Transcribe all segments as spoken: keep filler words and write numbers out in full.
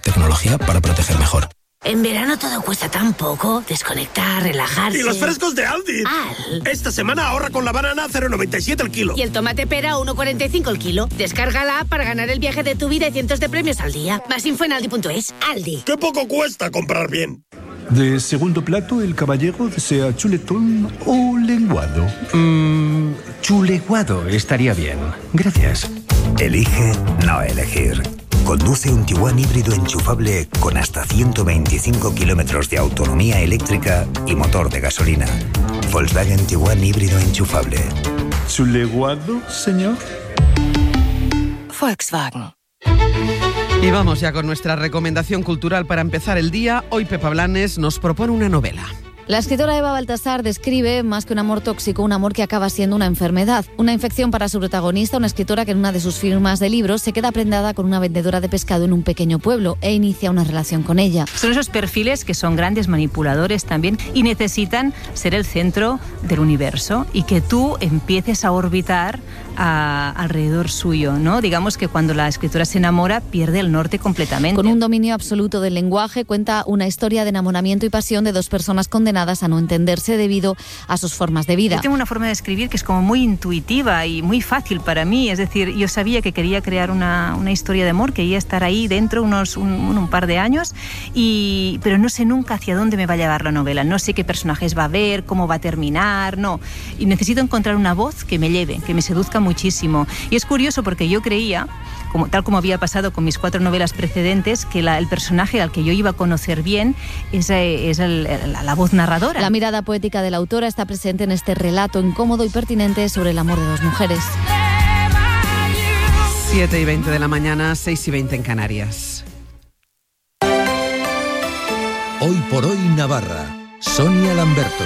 Tecnología para proteger mejor. En verano todo cuesta tan poco. Desconectar, relajarse. ¡Y los frescos de Aldi! Al. Esta semana ahorra con la banana a cero coma noventa y siete el kilo. Y el tomate pera a uno coma cuarenta y cinco el kilo. Descarga la app para ganar el viaje de tu vida y cientos de premios al día. Más info en aldi punto es. Aldi. ¡Qué poco cuesta comprar bien! De segundo plato, el caballero desea chuletón o lenguado. Mmm, chuleguado estaría bien. Gracias. Elige no elegir. Conduce un Tiguan híbrido enchufable con hasta ciento veinticinco kilómetros de autonomía eléctrica y motor de gasolina. Volkswagen Tiguan híbrido enchufable. ¿Chuleguado, señor? Volkswagen. Y vamos ya con nuestra recomendación cultural para empezar el día. Hoy Pepa Blanes nos propone una novela. La escritora Eva Baltasar describe, más que un amor tóxico, un amor que acaba siendo una enfermedad. Una infección para su protagonista, una escritora que en una de sus firmas de libros se queda prendada con una vendedora de pescado en un pequeño pueblo e inicia una relación con ella. Son esos perfiles que son grandes manipuladores también y necesitan ser el centro del universo y que tú empieces a orbitar a, alrededor suyo, ¿no? Digamos que cuando la escritora se enamora pierde el norte completamente. Con un dominio absoluto del lenguaje, cuenta una historia de enamoramiento y pasión de dos personas condenadas a no entenderse debido a sus formas de vida. Yo tengo una forma de escribir que es como muy intuitiva y muy fácil para mí, es decir, yo sabía que quería crear una, una historia de amor, quería estar ahí dentro unos un, un par de años, y, pero no sé nunca hacia dónde me va a llevar la novela, no sé qué personajes va a haber, cómo va a terminar, no, y necesito encontrar una voz que me lleve, que me seduzca muchísimo. Y es curioso porque yo creía, como, tal como había pasado con mis cuatro novelas precedentes, que la, el personaje al que yo iba a conocer bien es, es el, la, la voz narradora. La mirada poética de la autora está presente en este relato incómodo y pertinente sobre el amor de dos mujeres. siete y veinte de la mañana, seis y veinte en Canarias. Hoy por hoy Navarra. Sonia Lamberto.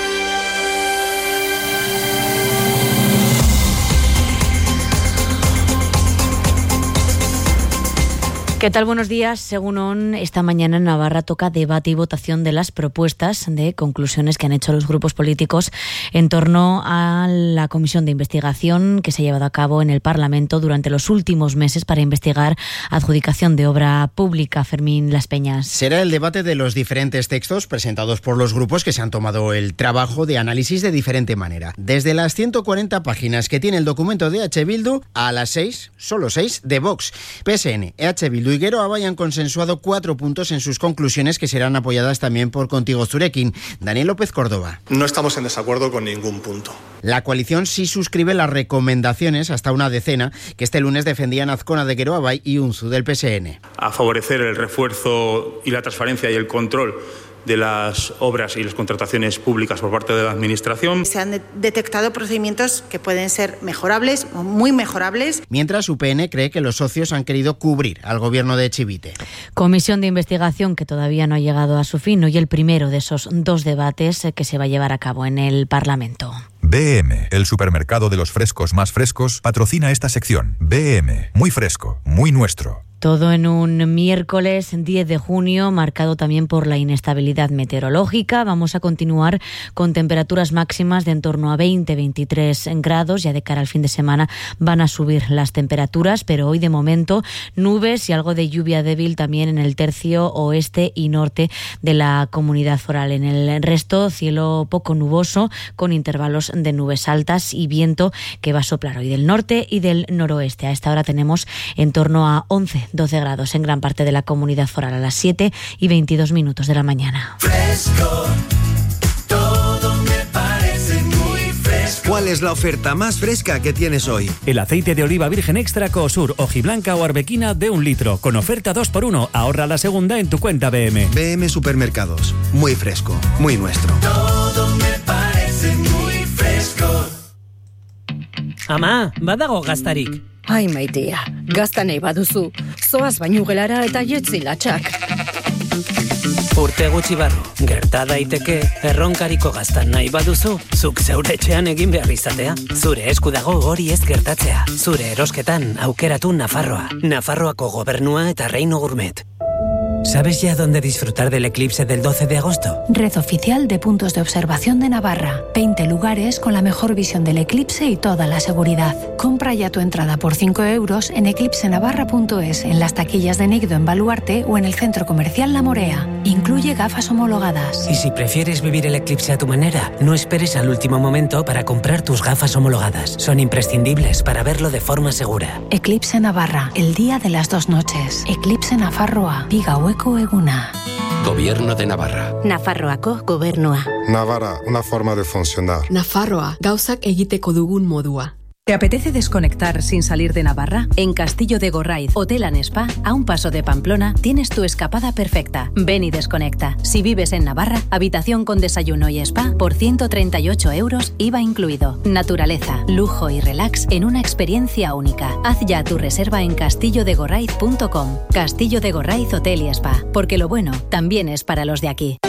¿Qué tal? Buenos días. Según esta mañana en Navarra toca debate y votación de las propuestas de conclusiones que han hecho los grupos políticos en torno a la comisión de investigación que se ha llevado a cabo en el Parlamento durante los últimos meses para investigar adjudicación de obra pública. Fermín Las Peñas. Será el debate de los diferentes textos presentados por los grupos que se han tomado el trabajo de análisis de diferente manera. Desde las ciento cuarenta páginas que tiene el documento de H. Bildu a las seis, solo seis, de Vox, P S N, H. Bildu y Geroa Bai han consensuado cuatro puntos en sus conclusiones que serán apoyadas también por Contigo Zurekin. Daniel López Córdoba. No estamos en desacuerdo con ningún punto. La coalición sí suscribe las recomendaciones, hasta una decena, que este lunes defendían Azcona de Geroa Bai y Unzu del P S N. A favorecer el refuerzo y la transparencia y el control de las obras y las contrataciones públicas por parte de la Administración. Se han de- detectado procedimientos que pueden ser mejorables o muy mejorables. Mientras U P N cree que los socios han querido cubrir al gobierno de Chivite. Comisión de investigación que todavía no ha llegado a su fin, hoy el primero de esos dos debates que se va a llevar a cabo en el Parlamento. B M, el supermercado de los frescos más frescos, patrocina esta sección. B M, muy fresco, muy nuestro. Todo en un miércoles diez de junio, marcado también por la inestabilidad meteorológica. Vamos a continuar con temperaturas máximas de en torno a veinte a veintitrés grados. Ya de cara al fin de semana van a subir las temperaturas, pero hoy de momento nubes y algo de lluvia débil también en el tercio oeste y norte de la comunidad foral. En el resto, cielo poco nuboso con intervalos de nubes altas y viento que va a soplar hoy del norte y del noroeste. A esta hora tenemos en torno a once doce grados en gran parte de la comunidad foral a las siete y veintidós minutos de la mañana. Fresco, todo me parece muy fresco. ¿Cuál es la oferta más fresca que tienes hoy? El aceite de oliva virgen extra Coosur, hojiblanca o arbequina de un litro, con oferta dos por uno. Ahorra la segunda en tu cuenta B M. B M Supermercados. Muy fresco, muy nuestro. Todo me parece muy fresco. Ama, badago gaztarik. Ai, maitea, gazta nahi baduzu, zoaz baino gelara eta jetzi latxak. Urte gutxi barru, gerta daiteke, erronkariko gazta nahi baduzu, zuk zeure etxean egin behar izatea. Zure esku dago hori ez gertatzea. Zure erosketan aukeratu Nafarroa. Nafarroako gobernua eta Reino Gourmet. ¿Sabes ya dónde disfrutar del eclipse del doce de agosto? Red oficial de puntos de observación de Navarra. veinte lugares con la mejor visión del eclipse y toda la seguridad. Compra ya tu entrada por cinco euros en eclipse navarra punto es, en las taquillas de Nigdo en Baluarte o en el centro comercial La Morea. Incluye gafas homologadas. Y si prefieres vivir el eclipse a tu manera, no esperes al último momento para comprar tus gafas homologadas. Son imprescindibles para verlo de forma segura. Eclipse Navarra, el día de las dos noches. Eclipse Nafarroa, Bigahueco eguna. Gobierno de Navarra. Nafarroako gobernua. Navarra, una forma de funcionar. Nafarroa, gauzak egiteko dugun modua. ¿Te apetece desconectar sin salir de Navarra? En Castillo de Gorraiz, Hotel and Spa, a un paso de Pamplona, tienes tu escapada perfecta. Ven y desconecta. Si vives en Navarra, habitación con desayuno y spa por ciento treinta y ocho euros, I V A incluido. Naturaleza, lujo y relax en una experiencia única. Haz ya tu reserva en castillo de gorraiz punto com. Castillo de Gorraiz Hotel y Spa, porque lo bueno también es para los de aquí.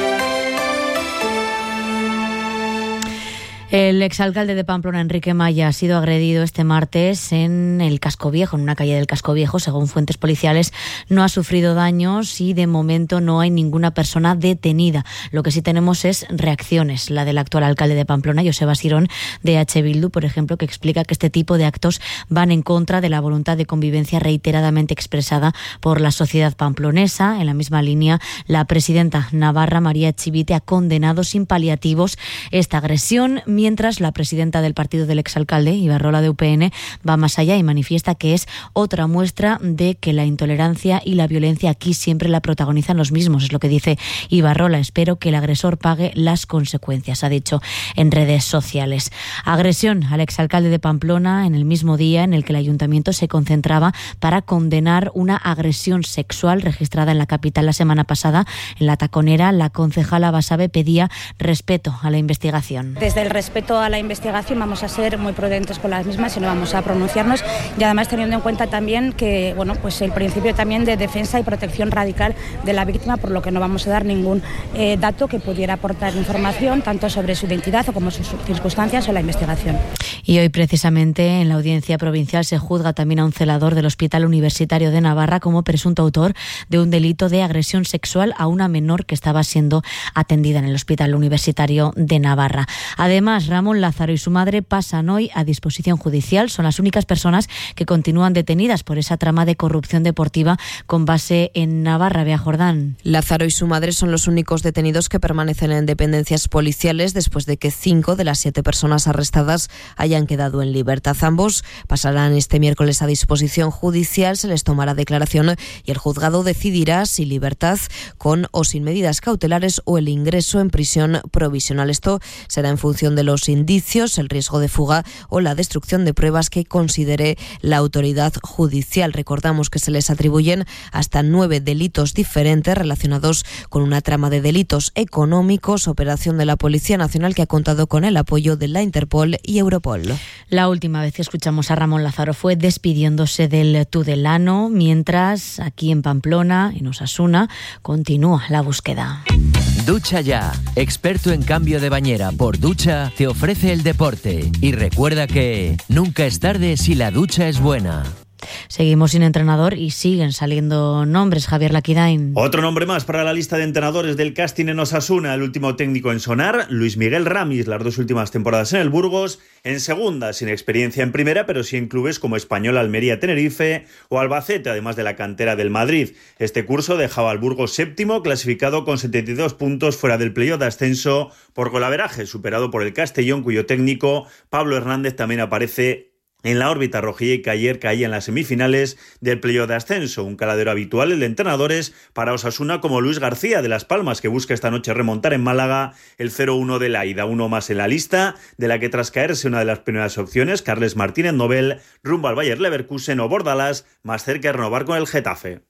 El exalcalde de Pamplona, Enrique Maya, ha sido agredido este martes en el Casco Viejo, en una calle del Casco Viejo. Según fuentes policiales, no ha sufrido daños y de momento no hay ninguna persona detenida. Lo que sí tenemos es reacciones. La del actual alcalde de Pamplona, Joseba Sirón, de H. Bildu, por ejemplo, que explica que este tipo de actos van en contra de la voluntad de convivencia reiteradamente expresada por la sociedad pamplonesa. En la misma línea, la presidenta navarra, María Chivite, ha condenado sin paliativos esta agresión, mientras la presidenta del partido del exalcalde, Ibarrola de U P N, va más allá y manifiesta que es otra muestra de que la intolerancia y la violencia aquí siempre la protagonizan los mismos. Es lo que dice Ibarrola. Espero que el agresor pague las consecuencias, ha dicho en redes sociales. Agresión al exalcalde de Pamplona en el mismo día en el que el ayuntamiento se concentraba para condenar una agresión sexual registrada en la capital la semana pasada. En La Taconera, la concejala Basabe pedía respeto a la investigación. Desde el respeto a la investigación vamos a ser muy prudentes con las mismas y no vamos a pronunciarnos, y además teniendo en cuenta también que bueno, pues el principio también de defensa y protección radical de la víctima, por lo que no vamos a dar ningún eh, dato que pudiera aportar información tanto sobre su identidad o como sus circunstancias o la investigación. Y hoy precisamente en la audiencia provincial se juzga también a un celador del Hospital Universitario de Navarra como presunto autor de un delito de agresión sexual a una menor que estaba siendo atendida en el Hospital Universitario de Navarra. Además, Ramón Lázaro y su madre pasan hoy a disposición judicial. Son las únicas personas que continúan detenidas por esa trama de corrupción deportiva con base en Navarra. Bea Jordán. Lázaro y su madre son los únicos detenidos que permanecen en dependencias policiales después de que cinco de las siete personas arrestadas hayan quedado en libertad. Ambos pasarán este miércoles a disposición judicial, se les tomará declaración y el juzgado decidirá si libertad con o sin medidas cautelares o el ingreso en prisión provisional. Esto será en función de los indicios, el riesgo de fuga o la destrucción de pruebas que considere la autoridad judicial. Recordamos que se les atribuyen hasta nueve delitos diferentes relacionados con una trama de delitos económicos, operación de la Policía Nacional que ha contado con el apoyo de la Interpol y Europol. La última vez que escuchamos a Ramón Lázaro fue despidiéndose del Tudelano, mientras aquí en Pamplona, en Osasuna, continúa la búsqueda. Ducha Ya, experto en cambio de bañera por ducha, te ofrece el deporte. Y recuerda que nunca es tarde si la ducha es buena. Seguimos sin entrenador y siguen saliendo nombres. Javier Laquidain. Otro nombre más para la lista de entrenadores del casting en Osasuna. El último técnico en sonar, Luis Miguel Ramis, las dos últimas temporadas en el Burgos. En segunda, sin experiencia en primera, pero sí en clubes como Español, Almería, Tenerife o Albacete, además de la cantera del Madrid. Este curso dejaba al Burgos séptimo, clasificado con setenta y dos puntos fuera del playoff de ascenso por golaveraje, superado por el Castellón, cuyo técnico, Pablo Hernández, también aparece en la órbita rojilla y que ayer caía en las semifinales del playoff de ascenso. Un caladero habitual el de entrenadores para Osasuna como Luis García de Las Palmas, que busca esta noche remontar en Málaga el cero uno de la ida. Uno más en la lista, de la que tras caerse una de las primeras opciones, Carles Martínez Nobel, rumbo al Bayer Leverkusen o Bordalás, más cerca de renovar con el Getafe.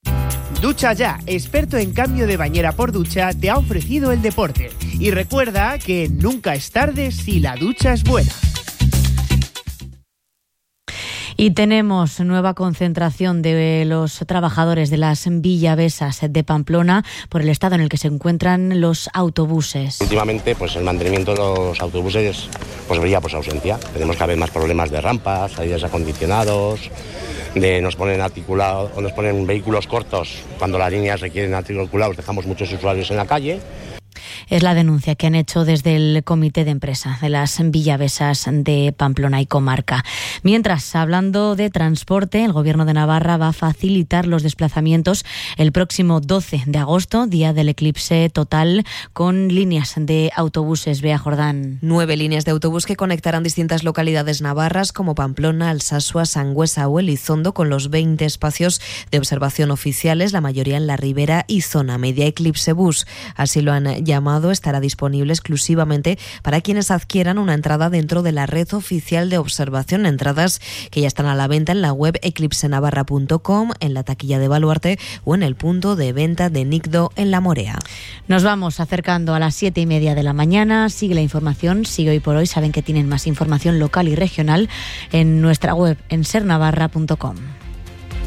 Ducha Ya, experto en cambio de bañera por ducha, te ha ofrecido el deporte. Y recuerda que nunca es tarde si la ducha es buena. Y tenemos nueva concentración de los trabajadores de las villavesas de Pamplona por el estado en el que se encuentran los autobuses. Últimamente, pues el mantenimiento de los autobuses pues brilla por su ausencia. Tenemos cada vez más problemas de rampas, salidas acondicionados, de nos ponen articulados o nos ponen vehículos cortos cuando las líneas requieren articulados, dejamos muchos usuarios en la calle. Es la denuncia que han hecho desde el comité de empresa de las Villavesas de Pamplona y comarca. Mientras, hablando de transporte, el Gobierno de Navarra va a facilitar los desplazamientos el próximo doce de agosto, día del eclipse total, con líneas de autobuses. Bea Jordán. Nueve líneas de autobús que conectarán distintas localidades navarras como Pamplona, Alsasua, Sangüesa o Elizondo, con los veinte espacios de observación oficiales, la mayoría en la Ribera y zona media. Eclipse Bus, así lo han llamado, estará disponible exclusivamente para quienes adquieran una entrada dentro de la red oficial de observación. Entradas que ya están a la venta en la web eclipse navarra punto com, en la taquilla de Baluarte o en el punto de venta de Nicdo en La Morea. Nos vamos acercando a las siete y media de la mañana. Sigue la información, sigue Hoy por Hoy. Saben que tienen más información local y regional en nuestra web en ser navarra punto com.